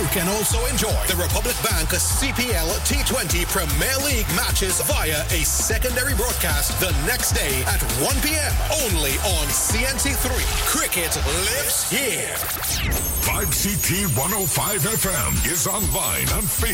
can also enjoy the Republic Bank CPL T20 Premier League matches via a secondary broadcast the next day at 1 p.m. only on CNC3. Cricket lives here. 5CT 105 FM is online on Facebook.